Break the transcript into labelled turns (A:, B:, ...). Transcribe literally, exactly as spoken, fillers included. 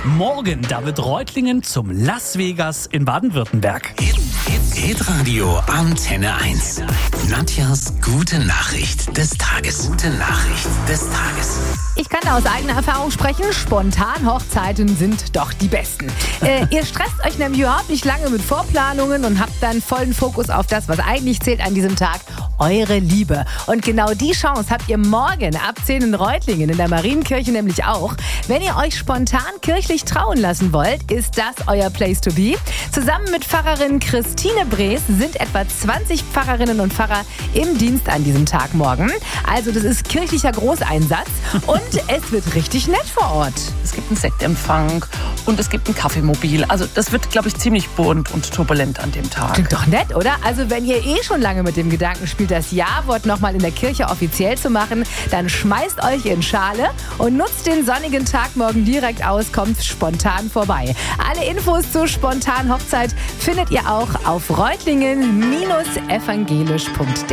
A: Morgen, da wird Reutlingen zum Las Vegas in Baden-Württemberg.
B: Hitradio Antenne eins. Nadjas gute Nachricht des Tages. Gute Nachricht des Tages.
C: Ich kann da aus eigener Erfahrung sprechen, Spontan-Hochzeiten sind doch die besten. Äh, ihr stresst euch nämlich überhaupt nicht lange mit Vorplanungen und habt dann vollen Fokus auf das, was eigentlich zählt an diesem Tag, eure Liebe. Und genau die Chance habt ihr morgen ab zehn in Reutlingen in der Marienkirche nämlich auch. Wenn ihr euch spontan kirchlich trauen lassen wollt, ist das euer Place to be. Zusammen mit Pfarrerin Christine Brees sind etwa zwanzig Pfarrerinnen und Pfarrer im Dienst an diesem Tag morgen. Also das ist kirchlicher Großeinsatz und es wird richtig nett vor Ort.
D: Es gibt einen Sektempfang und es gibt ein Kaffeemobil. Also das wird, glaube ich, ziemlich bunt und turbulent an dem Tag.
C: Klingt doch nett, oder? Also wenn ihr eh schon lange mit dem Gedanken spielt, das Ja-Wort nochmal in der Kirche offiziell zu machen, dann schmeißt euch in Schale und nutzt den sonnigen Tag morgen direkt aus, kommt spontan vorbei. Alle Infos zur Spontan-Hochzeit findet ihr auch auf reutlingen Bindestrich evangelisch Punkt de.